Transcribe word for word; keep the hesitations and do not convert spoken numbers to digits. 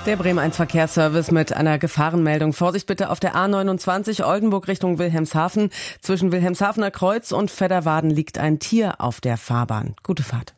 Der Bremen eins Verkehrsservice mit einer Gefahrenmeldung. Vorsicht bitte auf der A neunundzwanzig Oldenburg Richtung Wilhelmshaven. Zwischen Wilhelmshavener Kreuz und Vedderwaden liegt ein Tier auf der Fahrbahn. Gute Fahrt.